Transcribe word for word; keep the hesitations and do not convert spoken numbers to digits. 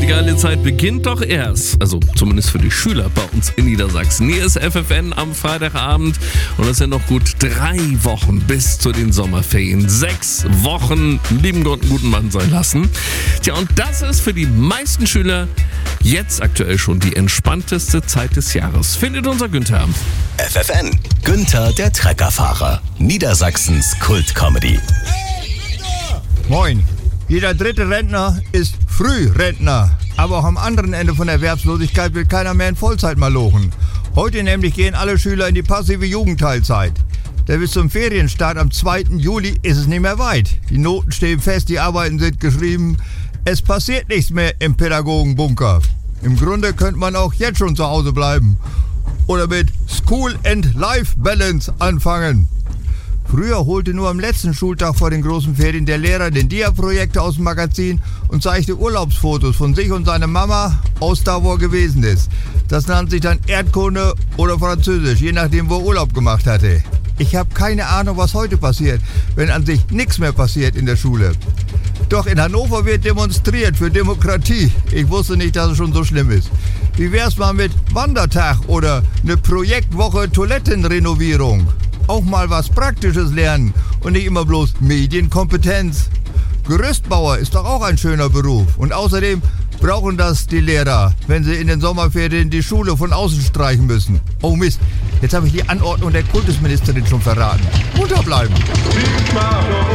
die geile Zeit beginnt doch erst, also zumindest für die Schüler bei uns in Niedersachsen. Hier ist F F N am Freitagabend und es sind noch gut drei Wochen bis zu den Sommerferien. Sechs Wochen, lieben Gott, einen guten Mann sein lassen. Tja, und das ist für die meisten Schüler jetzt aktuell schon die entspannteste Zeit des Jahres, findet unser Günther. F F N, Günther der Treckerfahrer, Niedersachsens Kultcomedy. Moin. Jeder dritte Rentner ist Frührentner. Aber auch am anderen Ende von Erwerbslosigkeit will keiner mehr in Vollzeit malochen. Heute nämlich gehen alle Schüler in die passive Jugendteilzeit. Denn bis zum Ferienstart am zweiten Juli ist es nicht mehr weit. Die Noten stehen fest, die Arbeiten sind geschrieben. Es passiert nichts mehr im Pädagogenbunker. Im Grunde könnte man auch jetzt schon zu Hause bleiben. Oder mit School and Life Balance anfangen. Früher holte nur am letzten Schultag vor den großen Ferien der Lehrer den Dia-Projektor aus dem Magazin und zeigte Urlaubsfotos von sich und seiner Mama aus da, wo er gewesen ist. Das nannte sich dann Erdkunde oder Französisch, je nachdem, wo er Urlaub gemacht hatte. Ich habe keine Ahnung, was heute passiert, wenn an sich nichts mehr passiert in der Schule. Doch in Hannover wird demonstriert für Demokratie. Ich wusste nicht, dass es schon so schlimm ist. Wie wär's mal mit Wandertag oder eine Projektwoche Toilettenrenovierung? Auch mal was Praktisches lernen und nicht immer bloß Medienkompetenz. Gerüstbauer ist doch auch ein schöner Beruf. Und außerdem brauchen das die Lehrer, wenn sie in den Sommerferien die Schule von außen streichen müssen. Oh Mist, jetzt habe ich die Anordnung der Kultusministerin schon verraten. Unterbleiben!